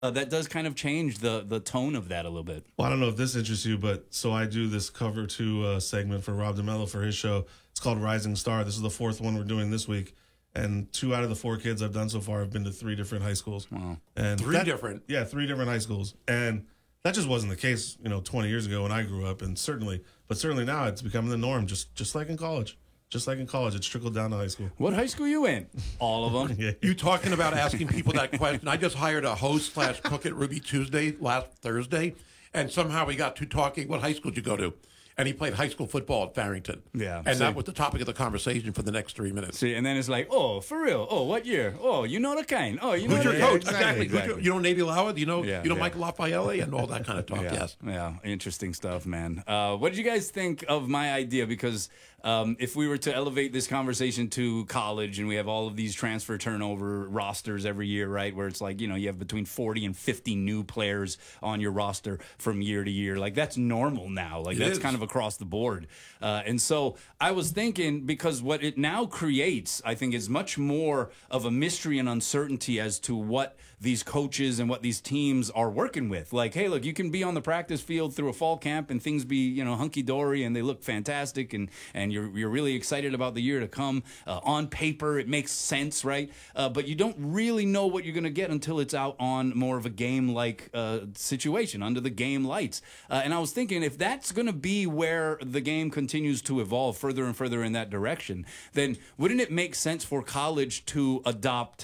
that does kind of change the tone of that a little bit. Well, I don't know if this interests you, but so I do this cover 2 segment for Rob DeMello for his show. It's called Rising Star. This is the 4th one we're doing this week. And 2 out of the 4 kids I've done so far have been to 3 different high schools. Wow. And 3 different? Yeah, 3 different high schools. And that just wasn't the case, 20 years ago when I grew up. And certainly now it's becoming the norm, just like in college. Just like in college, it's trickled down to high school. What high school you in? All of them. Yeah. You talking about asking people that question. I just hired a host/cook at Ruby Tuesday last Thursday, and somehow we got to talking, what high school did you go to? And he played high school football at Farrington. Yeah. And that was the topic of the conversation for the next 3 minutes. See, and then it's like, oh, for real? Oh, what year? Oh, you know the kind. Oh, you know Who's your the coach? Exactly. You know Navy Lauer? You know Yeah, Michael Lafayette and all that kind of talk, yes. Yeah, interesting stuff, man. What did you guys think of my idea? Because if we were to elevate this conversation to college, and we have all of these transfer turnover rosters every year, right, where it's like, you have between 40 and 50 new players on your roster from year to year. Like, that's normal now. Like, that's kind of across the board. And so I was thinking, because what it now creates, I think, is much more of a mystery and uncertainty as to what these coaches and what these teams are working with. Like, hey, look, you can be on the practice field through a fall camp and things be, hunky-dory and they look fantastic and you're really excited about the year to come. On paper, it makes sense, right? But you don't really know what you're going to get until it's out on more of a game-like situation, under the game lights. And I was thinking, if that's going to be where the game continues to evolve further and further in that direction, then wouldn't it make sense for college to adopt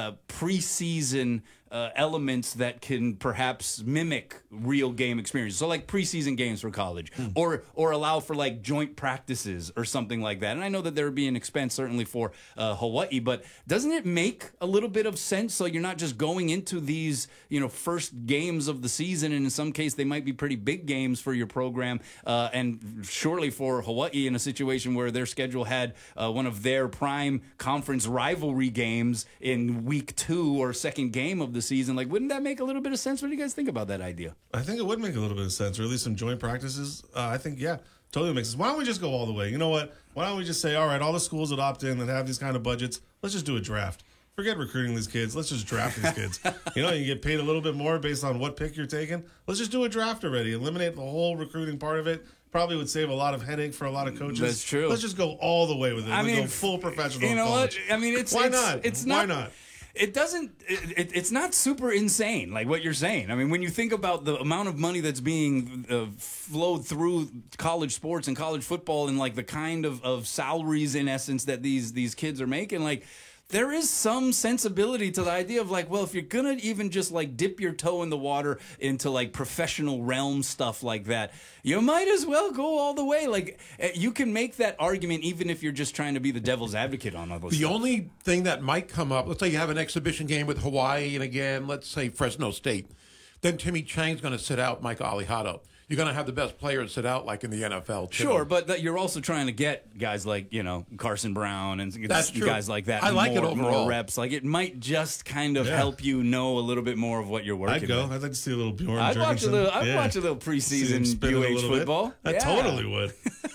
preseason elements that can perhaps mimic real game experiences? So like preseason games for college, or allow for like joint practices or something like that. And I know that there would be an expense certainly for Hawaii, but doesn't it make a little bit of sense? So you're not just going into these, first games of the season, and in some case they might be pretty big games for your program. And surely for Hawaii, in a situation where their schedule had one of their prime conference rivalry games in week 2 or second game of the season, like, wouldn't that make a little bit of sense? What do you guys think about that idea? I think it would make a little bit of sense, or at least some joint practices. I think, yeah, totally makes sense. Why don't we just go all the way? You know what? Why don't we just say, all right, all the schools that opt in that have these kind of budgets, let's just do a draft. Forget recruiting these kids. Let's just draft these kids. You get paid a little bit more based on what pick you're taking. Let's just do a draft already. Eliminate the whole recruiting part of it. Probably would save a lot of headache for a lot of coaches. That's true. Let's just go all the way with it. Go full professional. You know college. what? I mean, why not? Why not? It doesn't. It's not super insane, like what you're saying. I mean, when you think about the amount of money that's being flowed through college sports and college football, and like the kind of salaries, in essence, that these kids are making, like, there is some sensibility to the idea of like, well, if you're gonna even just like dip your toe in the water into like professional realm stuff like that, you might as well go all the way. Like, you can make that argument even if you're just trying to be the devil's advocate on all those The stuff. only thing that might come up, let's say you have an exhibition game with Hawaii, and again, let's say Fresno State. Then Timmy Chang's going to sit out Micah Alejado. You're going to have the best players sit out like in the NFL, too. Sure, but you're also trying to get guys like, Carson Brown and That's true. guys like that. I like it overall. More reps. Like, it might just kind of help you know a little bit more of what you're working I'd go. with. I'd like to see a little Bjorn I'd watch a Jurgensen. little preseason UH football. I totally would.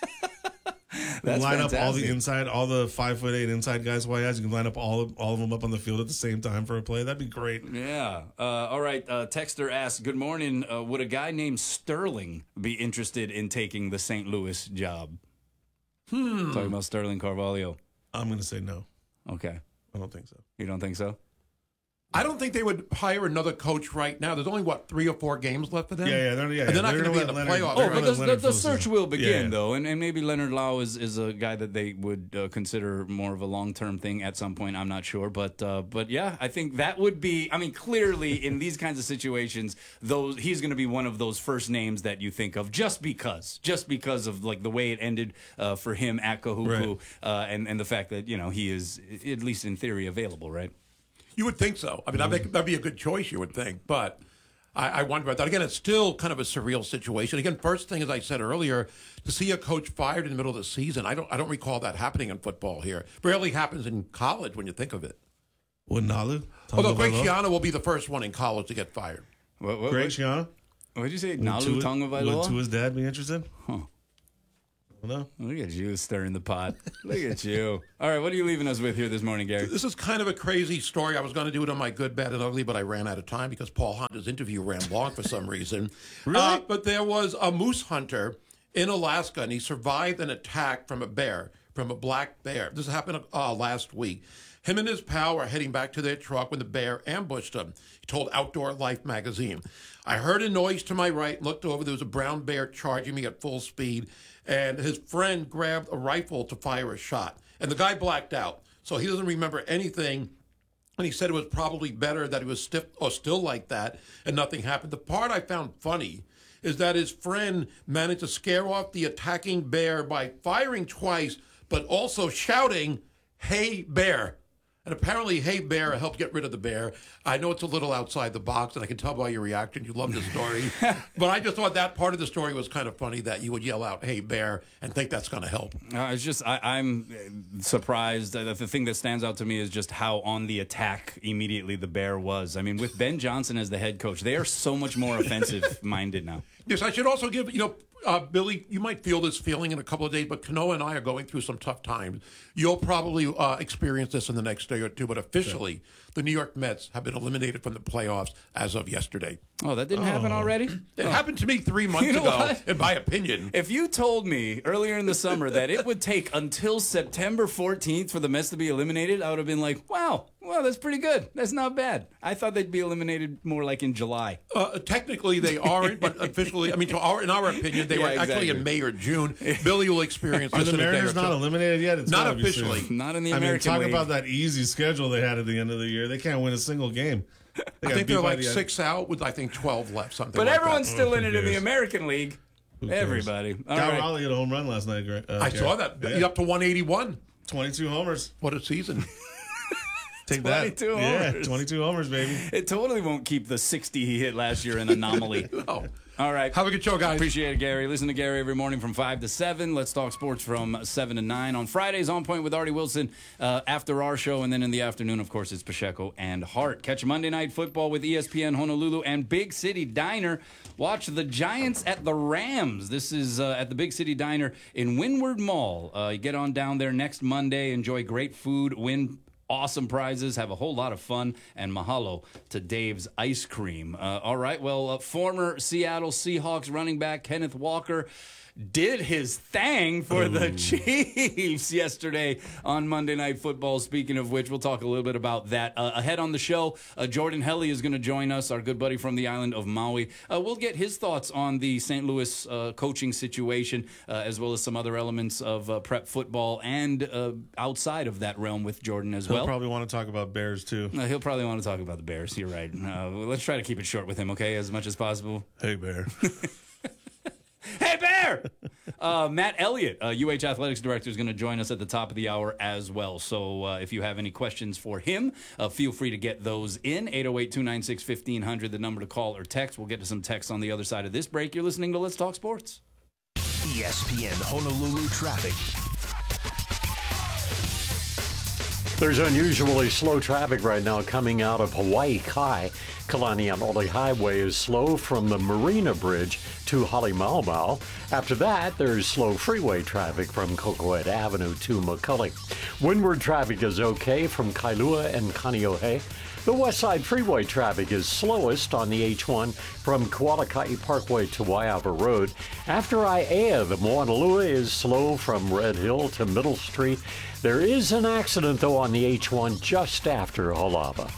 That's line fantastic. up all the 5'8" inside guys. Why you can line up all of them up on the field at the same time for a play. That'd be great. Yeah. All right. Texter asks, good morning. Would a guy named Sterling be interested in taking the St. Louis job? Talking about Sterling Carvalho. I'm going to say no. Okay. I don't think so. You don't think so? I don't think they would hire another coach right now. There's only, 3 or 4 games left for them? Yeah. And they're not going to be in the playoffs. Oh, but the search will begin, Yeah. though. And maybe Leonard Lau is a guy that they would consider more of a long-term thing at some point. I'm not sure. But yeah, I think that would be, clearly in these kinds of situations, he's going to be one of those first names that you think of just because of like the way it ended for him at Kahuku, right. and the fact that, he is, at least in theory, available, right? You would think so. That'd be a good choice, you would think. But I wonder about that. Again, it's still kind of a surreal situation. Again, first thing, as I said earlier, to see a coach fired in the middle of the season, I don't recall that happening in football here. Rarely happens in college when you think of it. Nalu? Although Greg Schiano will be the first one in college to get fired. Greg Schiano? What did you say? Nalu Tonga Vailoa? Would Tua's dad be interested? Huh. No. Look at you stirring the pot. Look at you. All right, what are you leaving us with here this morning, Gary? This is kind of a crazy story. I was going to do it on my good, bad, and ugly, but I ran out of time because Paul Honda's interview ran long for some reason. Really? But there was a moose hunter in Alaska, and he survived an attack from a bear, from a black bear. This happened last week. Him and his pal were heading back to their truck when the bear ambushed him. He told Outdoor Life magazine, "I heard a noise to my right, looked over. There was a brown bear charging me at full speed, and his friend grabbed a rifle to fire a shot. And the guy blacked out, so he doesn't remember anything. And he said it was probably better that he was stiff or still like that and nothing happened. The part I found funny is that his friend managed to scare off the attacking bear by firing twice, but also shouting, 'Hey, bear.' And apparently, 'Hey, bear' helped get rid of the bear. I know it's a little outside the box, and I can tell by your reaction you love the story. But I just thought that part of the story was kind of funny that you would yell out, 'Hey, bear,' and think that's going to help. It's just I'm surprised. The thing that stands out to me is just how on the attack immediately the bear was. I mean, with Ben Johnson as the head coach, they are so much more offensive-minded now. Yes, I should also give, Billy, you might feel this feeling in a couple of days, but Kanoa and I are going through some tough times. You'll probably experience this in the next day or two, but officially, the New York Mets have been eliminated from the playoffs as of yesterday. Oh, that didn't happen already? It happened to me 3 months ago, what? in my opinion. If you told me earlier in the summer that it would take until September 14th for the Mets to be eliminated, I would have been like, wow, that's pretty good. That's not bad. I thought they'd be eliminated more like in July. Technically, they aren't, but officially, in our opinion, they were actually in May or June. Billy will experience this Are the in a day or Mariners two. not eliminated yet? It's Not gotta be officially. soon. Not in the I mean, American talk League. about that easy schedule they had at the end of the year. They can't win a single game. I think they're like 6 out with, 12 left, something But like everyone's that. still Who in it in the cares? American League. Who cares? Everybody. All Cal right. Raleigh hit a home run last night. I saw that. Yeah. You're up to 181. 22 homers. What a season. Take that. 22 Yeah, homers. 22 homers, baby. It totally won't keep the 60 he hit last year an anomaly. Oh. All right. Have a good show, guys. Appreciate it, Gary. Listen to Gary every morning from 5 to 7. Let's talk sports from 7 to 9. On Fridays, On Point with Artie Wilson after our show. And then in the afternoon, of course, it's Pacheco and Hart. Catch Monday Night Football with ESPN Honolulu and Big City Diner. Watch the Giants at the Rams. This is at the Big City Diner in Windward Mall. You get on down there next Monday. Enjoy great food. Win awesome prizes, have a whole lot of fun, and mahalo to Dave's Ice Cream. All right, well, former Seattle Seahawks running back Kenneth Walker did his thing for the Chiefs yesterday on Monday Night Football. Speaking of which, we'll talk a little bit about that. Ahead on the show, Jordan Helly is going to join us, our good buddy from the island of Maui. We'll get his thoughts on the St. Louis coaching situation, as well as some other elements of prep football and outside of that realm with Jordan as well. He'll probably want to talk about Bears, too. He'll probably want to talk about the Bears. You're right. Let's try to keep it short with him, okay, as much as possible. Hey, Bear. Hey, Bear! Matt Elliott, UH Athletics Director, is going to join us at the top of the hour as well. So if you have any questions for him, feel free to get those in. 808-296-1500, the number to call or text. We'll get to some texts on the other side of this break. You're listening to Let's Talk Sports. ESPN Honolulu traffic. There's unusually slow traffic right now coming out of Hawaii Kai. Kalaniaole Highway is slow from the Marina Bridge to Halemaumau. After that, there's slow freeway traffic from Cocohead Avenue to McCulloch. Windward traffic is okay from Kailua and Kaneohe. The West Side Freeway traffic is slowest on the H1 from Kualakai Parkway to Waiava Road. After Aiea, the Moanalua is slow from Red Hill to Middle Street. There is an accident, though, on the H1 just after Halava.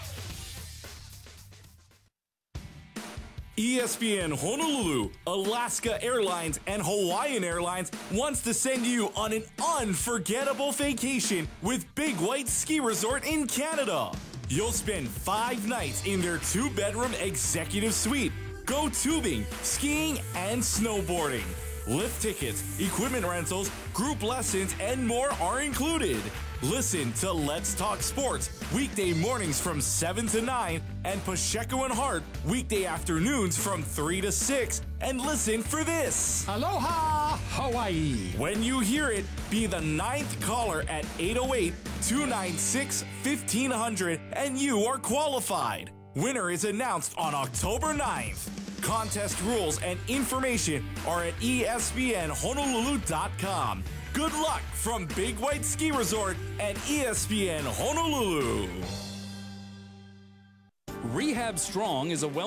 ESPN Honolulu, Alaska Airlines, and Hawaiian Airlines wants to send you on an unforgettable vacation with Big White Ski Resort in Canada. You'll spend 5 nights in their 2-bedroom executive suite. Go tubing, skiing, and snowboarding. Lift tickets, equipment rentals, group lessons, and more are included. Listen to Let's Talk Sports weekday mornings from 7 to 9 and Pacheco and Hart weekday afternoons from 3 to 6. And listen for this. Aloha, Hawaii. When you hear it, be the 9th caller at 808-296-1500 and you are qualified. Winner is announced on October 9th. Contest rules and information are at ESPNHonolulu.com. Good luck from Big White Ski Resort and ESPN Honolulu. Rehab Strong is a